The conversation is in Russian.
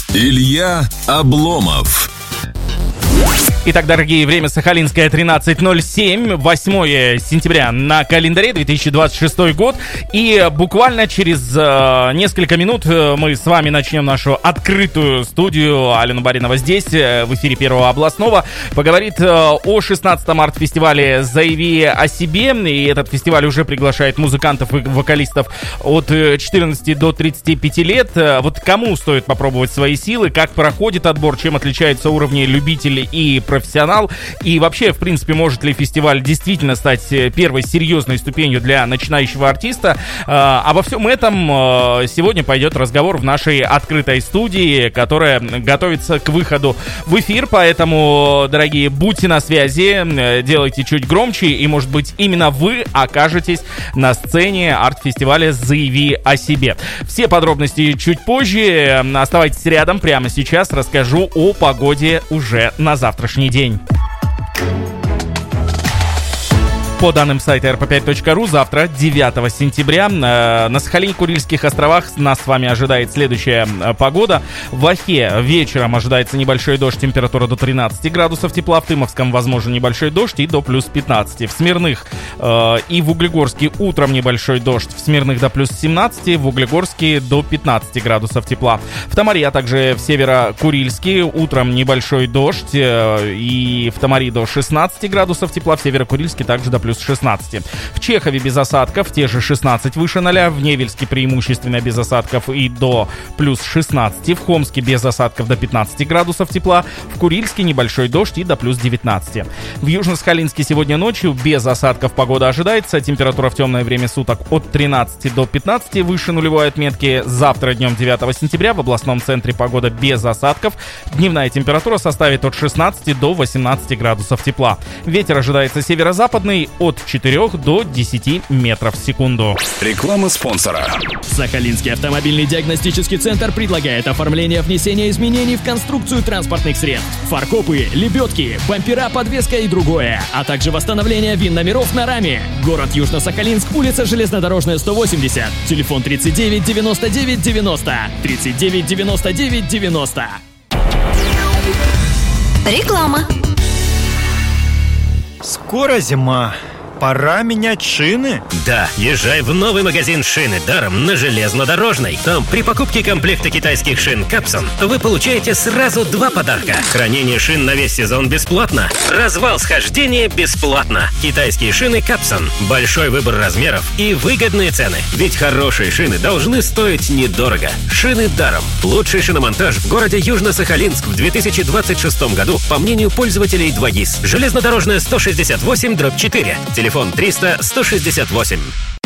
Илья Обломов. Итак, дорогие, время сахалинское 13:07, 8 сентября на календаре, 2026 год. И буквально через несколько минут мы с вами начнем нашу открытую студию. Алена Баринова здесь, в эфире Первого областного. Поговорит о 16-м арт-фестивале «Заяви о себе». И этот фестиваль уже приглашает музыкантов и вокалистов от 14 до 35 лет. Вот кому стоит попробовать свои силы, как проходит отбор, чем отличаются уровни любителей и профессионал, и вообще, в принципе, может ли фестиваль действительно стать первой серьезной ступенью для начинающего артиста. Обо всем этом сегодня пойдет разговор в нашей открытой студии, которая готовится к выходу в эфир, поэтому, дорогие, будьте на связи, делайте чуть громче, и, может быть, именно вы окажетесь на сцене арт-фестиваля «Заяви о себе». Все подробности чуть позже. Оставайтесь рядом, прямо сейчас расскажу о погоде уже на завтрашний день. По данным сайта rp5.ru, завтра, 9 сентября, на Сахалине-Курильских островах нас с вами ожидает следующая погода. В Охе вечером ожидается небольшой дождь, температура до 13 градусов тепла. В Тымовском возможен небольшой дождь и до плюс 15. В Смирных и в Углегорске утром небольшой дождь. В Смирных до плюс 17, в Углегорске до 15 градусов тепла. В Тамаре, а также в Северо-Курильске утром небольшой дождь. И в Тамаре до 16 градусов тепла. В Северо-Курильске также до плюс 16. В Чехове без осадков, те же 16 выше 0. В Невельске преимущественно без осадков и до плюс 16. В Хомске без осадков до 15 градусов тепла. В Курильске небольшой дождь и до плюс 19. В Южно-Сахалинске сегодня ночью без осадков погода ожидается. Температура в темное время суток от 13 до 15 выше нулевой отметки. Завтра днем 9 сентября в областном центре погода без осадков. Дневная температура составит от 16 до 18 градусов тепла. Ветер ожидается северо-западный от 4 до 10 метров в секунду. Реклама спонсора. Сахалинский автомобильный диагностический центр предлагает оформление внесения изменений в конструкцию транспортных средств. Фаркопы, лебедки, бампера, подвеска и другое. А также восстановление ВИН-номеров на раме. Город Южно-Сахалинск, улица Железнодорожная, 180. Телефон 39 99 90. 39 99 90. Реклама. Скоро зима. Пора менять шины? Да, езжай в новый магазин «Шины даром» на Железнодорожной. Там при покупке комплекта китайских шин «Капсон» вы получаете сразу 2 подарка. Хранение шин на весь сезон бесплатно. Развал схождения бесплатно. Китайские шины «Капсон». Большой выбор размеров и выгодные цены. Ведь хорошие шины должны стоить недорого. «Шины даром». Лучший шиномонтаж в городе Южно-Сахалинск в 2026 году, по мнению пользователей 2GIS. Железнодорожная 168/4. Телефон 300 168.